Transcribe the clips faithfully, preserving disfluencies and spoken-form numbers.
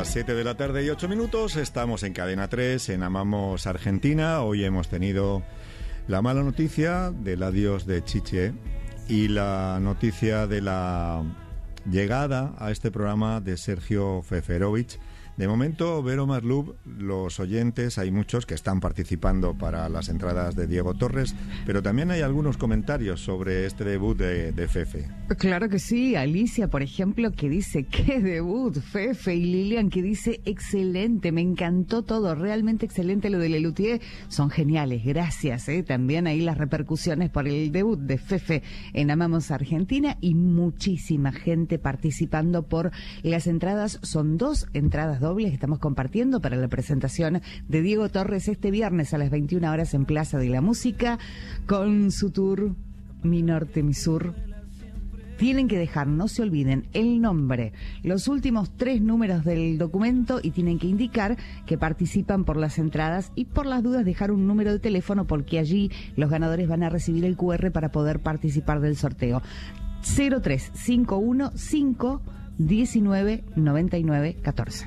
Las siete de la tarde y ocho minutos, estamos en Cadena tres, en Amamos Argentina. Hoy hemos tenido la mala noticia del adiós de Chiche y la noticia de la llegada a este programa de Sergio Feferovich. De momento, Vero Maslub, los oyentes, hay muchos que están participando para las entradas de Diego Torres, pero también hay algunos comentarios sobre este debut de, de Fefe. Claro que sí, Alicia, por ejemplo, que dice, ¡qué debut, Fefe! Y Lilian, que dice, excelente, me encantó todo, realmente excelente lo de Lelutier, son geniales, gracias, ¿eh? También ahí las repercusiones por el debut de Fefe en Amamos Argentina y muchísima gente participando por las entradas, son dos entradas dobles que estamos compartiendo para la presentación de Diego Torres este viernes a las veintiuna horas en Plaza de la Música con su tour Mi Norte, Mi Sur. Tienen que dejar, no se olviden, el nombre, los últimos tres números del documento y tienen que indicar que participan por las entradas y por las dudas dejar un número de teléfono porque allí los ganadores van a recibir el cu erre para poder participar del sorteo. cero tres cinco uno cinco diecinueve noventa y nueve catorce.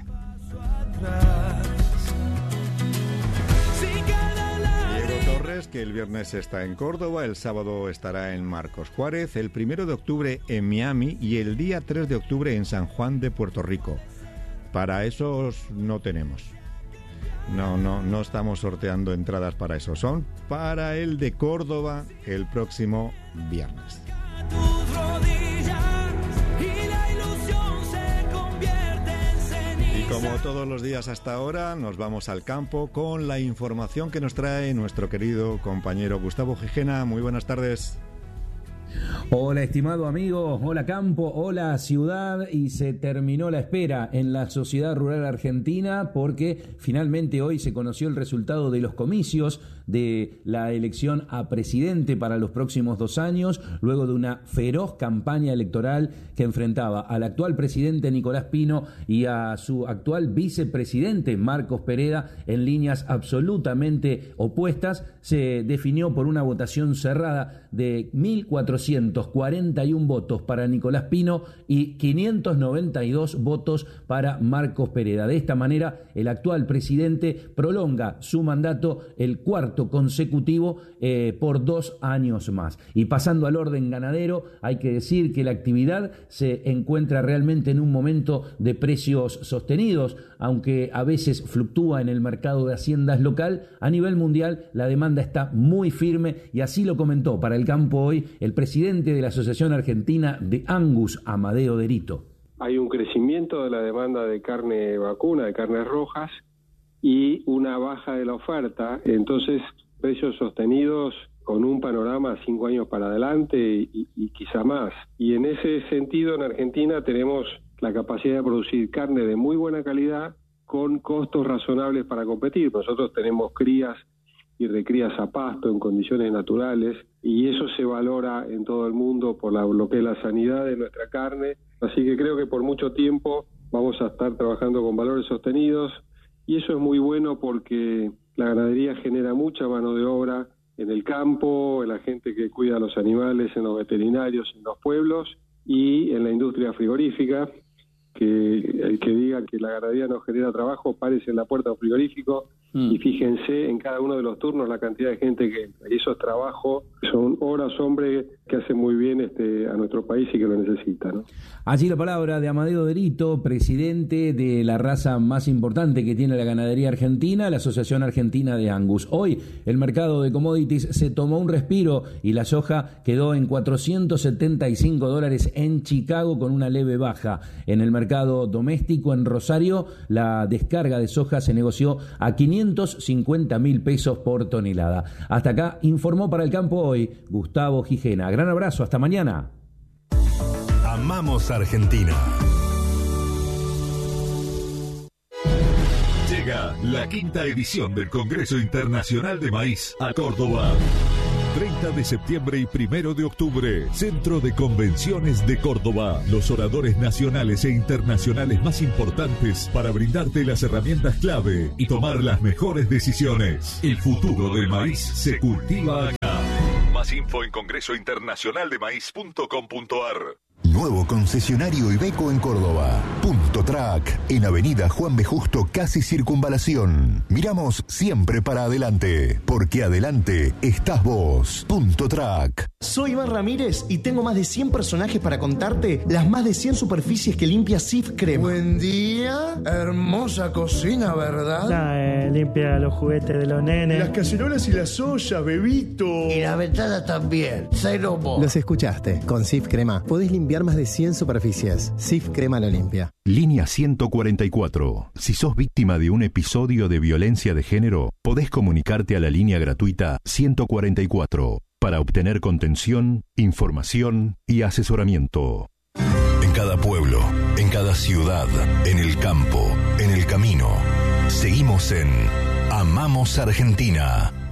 Diego Torres, que el viernes está en Córdoba, el sábado estará en Marcos Juárez, el primero de octubre en Miami y el día tres de octubre en San Juan de Puerto Rico. Para esos no tenemos. No, no, no estamos sorteando entradas para eso. Son para el de Córdoba el próximo viernes. Como todos los días hasta ahora, nos vamos al campo con la información que nos trae nuestro querido compañero Gustavo Gijena. Muy buenas tardes. Hola estimado amigo, hola campo, hola ciudad, y se terminó la espera en la Sociedad Rural Argentina porque finalmente hoy se conoció el resultado de los comicios de la elección a presidente para los próximos dos años, luego de una feroz campaña electoral que enfrentaba al actual presidente Nicolás Pino y a su actual vicepresidente Marcos Pereda en líneas absolutamente opuestas. Se definió por una votación cerrada de mil cuatrocientos cuarenta y uno votos para Nicolás Pino y quinientos noventa y dos votos para Marcos Pereda. De esta manera, el actual presidente prolonga su mandato, el cuarto consecutivo, eh, por dos años más. Y pasando al orden ganadero, hay que decir que la actividad se encuentra realmente en un momento de precios sostenidos, aunque a veces fluctúa en el mercado de haciendas local. A nivel mundial, la demanda está muy firme y así lo comentó para el campo hoy el presidente de la Asociación Argentina de Angus, Amadeo Derito. Hay un crecimiento de la demanda de carne vacuna, de carnes rojas, y una baja de la oferta, entonces precios sostenidos con un panorama a cinco años para adelante y, y quizá más. Y en ese sentido en Argentina tenemos la capacidad de producir carne de muy buena calidad con costos razonables para competir. Nosotros tenemos crías y recrías a pasto en condiciones naturales y eso se valora en todo el mundo por la, lo que es la sanidad de nuestra carne. Así que creo que por mucho tiempo vamos a estar trabajando con valores sostenidos. Y eso es muy bueno porque la ganadería genera mucha mano de obra en el campo, en la gente que cuida a los animales, en los veterinarios, en los pueblos y en la industria frigorífica, que el que diga que la ganadería no genera trabajo, párese en la puerta de un frigorífico mm. y fíjense en cada uno de los turnos la cantidad de gente que entra. Y eso es trabajo, son horas, hombre, que hace muy bien este a nuestro país y que lo necesita, ¿no? Allí la palabra de Amadeo Derito, presidente de la raza más importante que tiene la ganadería argentina, la Asociación Argentina de Angus. Hoy el mercado de commodities se tomó un respiro y la soja quedó en cuatrocientos setenta y cinco dólares en Chicago con una leve baja. En el mercado doméstico en Rosario, la descarga de soja se negoció a quinientos cincuenta mil pesos por tonelada. Hasta acá informó para el campo hoy Gustavo Gijena. Gran abrazo, hasta mañana. Amamos Argentina. Llega la quinta edición del Congreso Internacional de Maíz a Córdoba. treinta de septiembre y primero de octubre, Centro de Convenciones de Córdoba. Los oradores nacionales e internacionales más importantes para brindarte las herramientas clave y tomar las mejores decisiones. El futuro del maíz se cultiva acá. Más info en congreso internacional de maíz punto com punto ar. Nuevo concesionario Iveco en Córdoba. Punto Track, en Avenida Juan B. Justo, casi Circunvalación. Miramos siempre para adelante, porque adelante estás vos. Punto Track. Soy Iván Ramírez y tengo más de cien personajes para contarte las más de cien superficies que limpia Sif Crema. Buen día, hermosa cocina, ¿verdad? Nah, eh, limpia los juguetes de los nenes. Las cacerolas y las ollas, bebito. Y la ventana también, cero mo. Los escuchaste, con Sif Crema podés limpiar más de cien superficies. Sif Crema lo limpia. Línea ciento cuarenta y cuatro. Si sos víctima de un episodio de violencia de género, podés comunicarte a la línea gratuita ciento cuarenta y cuatro para obtener contención, información y asesoramiento. En cada pueblo, en cada ciudad, en el campo, en el camino, seguimos en Amamos Argentina.